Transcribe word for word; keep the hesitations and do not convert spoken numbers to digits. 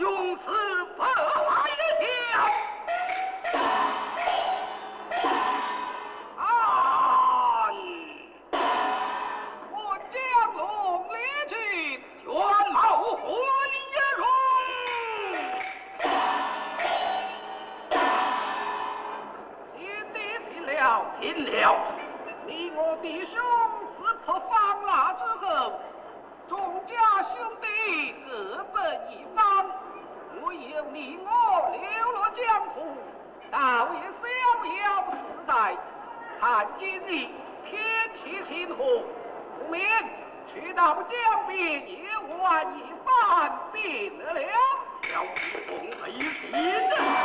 雄狮不害相。啊！我将龙列军，全冒混也容。贤弟听了，听了，你我弟兄自破方腊之后，众家兄弟各奔一方，唯有你我流落江湖，倒也逍遥自在。看今日天气晴和，不免去到江边夜玩一番，便了了。小弟奉陪行。